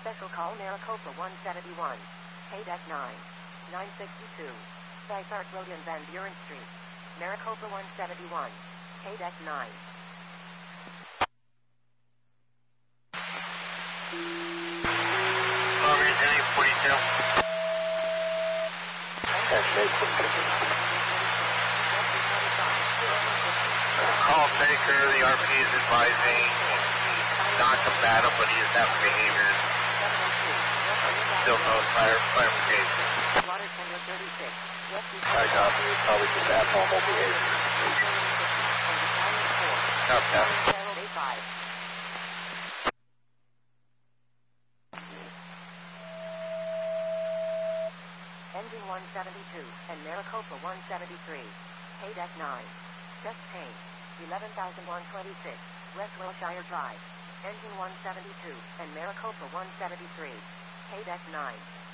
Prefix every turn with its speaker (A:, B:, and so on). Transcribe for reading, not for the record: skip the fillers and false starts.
A: Special call Maricopa 171. Haydeck 9. 962. Dysart Road in Van Buren Street. Maricopa 171. Haydeck 9.
B: Henry 42. Call Baker, the RP is advising non-combative, but he is having behavior. Still no fire brigade.
A: Water Tender 36.
B: I copy, probably just abnormal behavior. Copy.
A: Engine 172 and Maricopa 173. Haydeck 9. Chest pain. 11,126. West Wilshire Drive. Engine 172 and Maricopa 173. Haydeck 9.